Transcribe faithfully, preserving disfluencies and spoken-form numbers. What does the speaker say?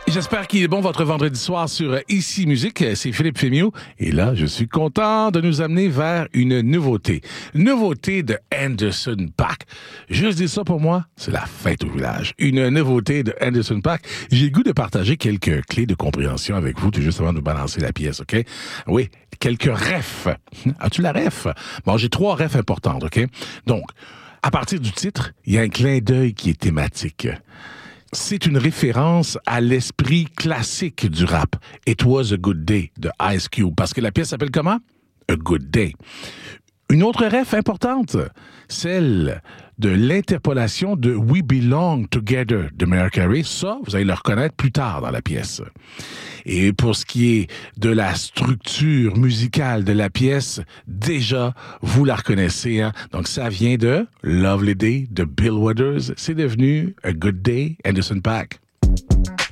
J'espère qu'il est bon votre vendredi soir sur Ici Musique. C'est Philippe Fémieux. Et là, je suis content de nous amener vers une nouveauté. Nouveauté de Anderson .Paak. Juste dire ça pour moi, c'est la fête au village. Une nouveauté de Anderson .Paak. J'ai le goût de partager quelques clés de compréhension avec vous, tout juste avant de nous balancer la pièce, OK? Oui, quelques refs. As-tu la ref? Bon, j'ai trois refs importantes, OK? Donc, à partir du titre, il y a un clin d'œil qui est thématique. C'est une référence à l'esprit classique du rap. It Was a Good Day de Ice Cube. Parce que la pièce s'appelle comment? A Good Day. Une autre ref importante, celle de l'interpolation de We Belong Together de Mariah Carey. Ça, vous allez le reconnaître plus tard dans la pièce. Et pour ce qui est de la structure musicale de la pièce, déjà, vous la reconnaissez. Hein? Donc, ça vient de Lovely Day de Bill Withers. C'est devenu A Good Day, Anderson .Paak.